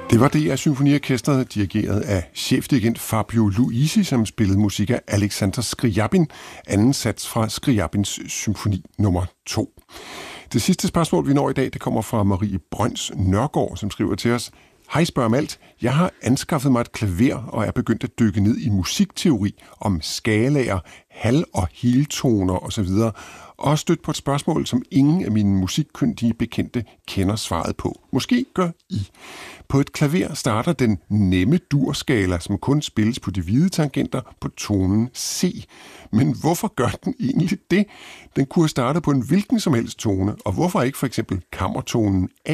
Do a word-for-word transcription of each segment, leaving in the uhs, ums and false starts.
Det var D R Symfoniorkestret, dirigeret af chefdirigent Fabio Luisi, som spillede musik af Alexander Scriabin, anden sats fra Scriabins symfoni nummer to. Det sidste spørgsmål, vi når i dag, det kommer fra Marie Brøns Nørgaard, som skriver til os: Hej, spørg om alt. Jeg har anskaffet mig et klaver og er begyndt at dykke ned i musikteori om skalaer, hal- og heltoner osv. Og stødt på et spørgsmål, som ingen af mine musikkyndige bekendte kender svaret på. Måske gør I. På et klaver starter den nemme dur-skala, som kun spilles på de hvide tangenter på tonen C. Men hvorfor gør den egentlig det? Den kunne have startet på en hvilken som helst tone, og hvorfor ikke for eksempel kammertonen A?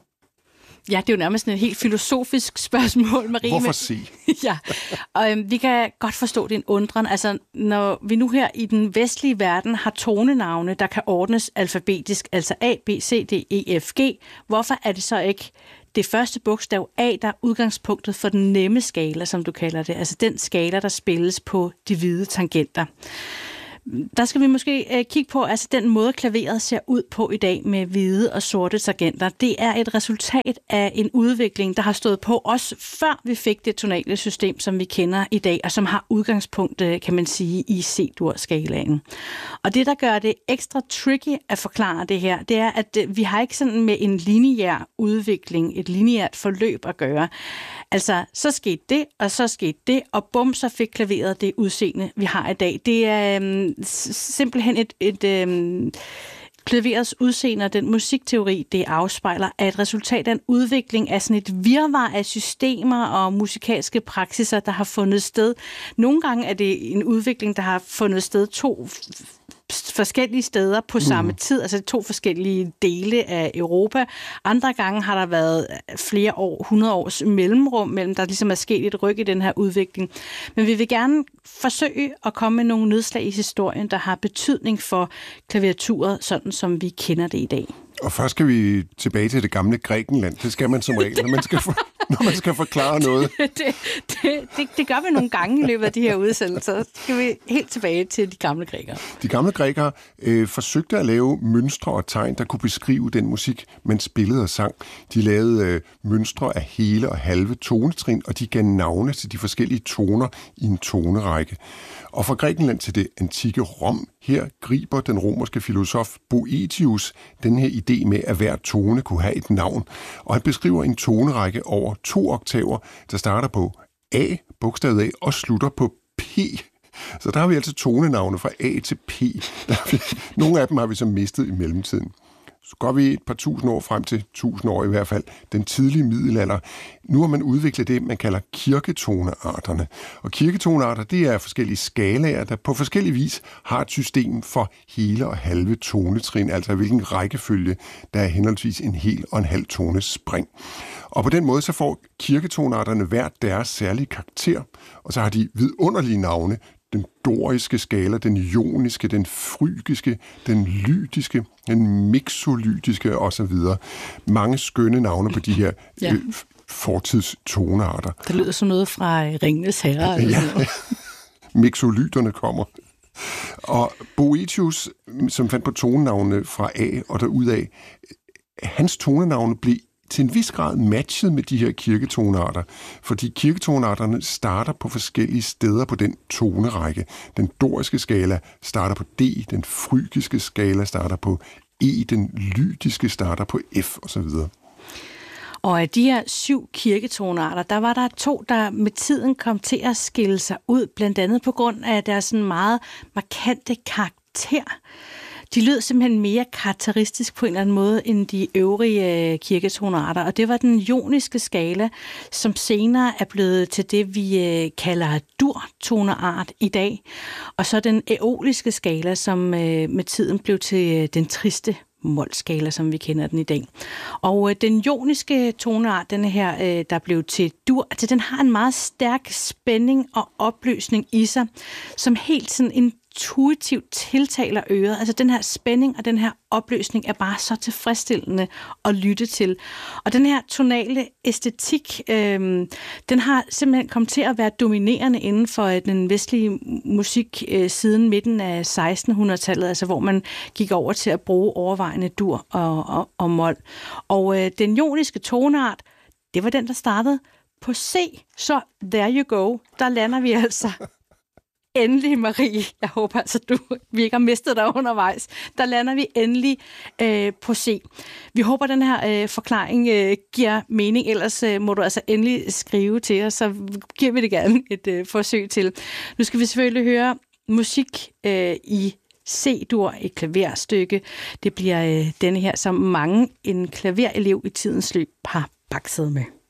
Ja, det er jo nærmest et helt filosofisk spørgsmål, Marie. Hvorfor C? Ja, og øhm, vi kan godt forstå din undren. Altså, når vi nu her i den vestlige verden har tonenavne, der kan ordnes alfabetisk, altså A, B, C, D, E, F, G, hvorfor er det så ikke det første bogstav A, der er udgangspunktet for den nemme skala, som du kalder det? Altså den skala, der spilles på de hvide tangenter. Der skal vi måske øh, kigge på, altså den måde, klaveret ser ud på i dag med hvide og sorte tangenter. Det er et resultat af en udvikling, der har stået på også før vi fik det tonale system, som vi kender i dag, og som har udgangspunkt, øh, kan man sige, i C-dur-skalaen. Og det, der gør det ekstra tricky at forklare det her, det er, at øh, vi har ikke sådan med en lineær udvikling, et lineært forløb at gøre. Altså, så skete det, og så skete det, og bum, så fik klaveret det udseende, vi har i dag. Det er øhm, simpelthen et, et øhm, klaverets udseende og den musikteori, det afspejler, er et resultat af en udvikling af sådan et virvar af systemer og musikalske praksiser, der har fundet sted. Nogle gange er det en udvikling, der har fundet sted to forskellige steder på samme mm. tid, altså to forskellige dele af Europa. Andre gange har der været flere år, hundrede års mellemrum mellem, der ligesom er sket et ryk i den her udvikling. Men vi vil gerne forsøge at komme med nogle nedslag i historien, der har betydning for klaviaturet, sådan som vi kender det i dag. Og først skal vi tilbage til det gamle Grækenland. Det skal man som regel, når man skal, for, når man skal forklare noget. det, det, det, det gør vi nogle gange i løbet af de her udsendelser. Så skal vi helt tilbage til de gamle grækere. De gamle grækere øh, forsøgte at lave mønstre og tegn, der kunne beskrive den musik, man spillede og sang. De lavede øh, mønstre af hele og halve tonetrin, og de gav navne til de forskellige toner i en tonerække. Og fra Grækenland til det antikke Rom, her griber den romerske filosof Boëthius den her idé med, at hver tone kunne have et navn. Og han beskriver en tonerække over to oktaver, der starter på A, bogstavet A, og slutter på P. Så der har vi altså tonenavne fra A til P. Nogle af dem har vi så mistet i mellemtiden. Så går vi et par tusind år frem til tusind år i hvert fald, den tidlige middelalder. Nu har man udviklet det, man kalder kirketonearterne. Og kirketonearter, det er forskellige skalaer, der på forskellig vis har et system for hele og halve tonetrin, altså hvilken rækkefølge, der er henholdsvis en hel og en halv tones spring. Og på den måde så får kirketonearterne hver deres særlige karakter, og så har de vidunderlige navne: den doriske skala, den ioniske, den frygiske, den lydiske, den mixolydiske osv. Mange skønne navne på de her ja. øh, fortidstonearter. Det lyder som noget fra Ringenes Herre. Ja, mixolyderne kommer. Og Boëthius, som fandt på tonenavnene fra A og derudaf, hans tonenavne blev til en vis grad matchet med de her kirketonearter, fordi kirketonearterne starter på forskellige steder på den tonerække. Den doriske skala starter på D, den frygiske skala starter på E, den lydiske starter på F osv. Og af de her syv kirketonearter, der var der to, der med tiden kom til at skille sig ud, blandt andet på grund af deres sådan meget markante karakter. De lød simpelthen mere karakteristisk på en eller anden måde end de øvrige kirketonearter, og det var den ioniske skala, som senere er blevet til det, vi kalder dur-toneart i dag, og så den æoliske skala, som med tiden blev til den triste målskala, som vi kender den i dag. Og den ioniske toneart, den her, der blev til dur, altså den har en meget stærk spænding og opløsning i sig, som helt sådan en intuitivt tiltaler øret. Altså den her spænding og den her opløsning er bare så tilfredsstillende at lytte til. Og den her tonale æstetik, øh, den har simpelthen kommet til at være dominerende inden for den vestlige musik øh, siden midten af sekstenhundredetallet, altså hvor man gik over til at bruge overvejende dur og, og, og mol. Og øh, den ioniske toneart, det var den, der startede på C. Så there you go. Der lander vi altså endelig, Marie. Jeg håber altså, du vi ikke har mistet dig undervejs. Der lander vi endelig øh, på C. Vi håber, den her øh, forklaring øh, giver mening. Ellers øh, må du altså endelig skrive til os, så giver vi det gerne et øh, forsøg til. Nu skal vi selvfølgelig høre musik øh, i C-dur, et klaverstykke. Det bliver øh, denne her, som mange en klaverelev i tidens løb har bakset med.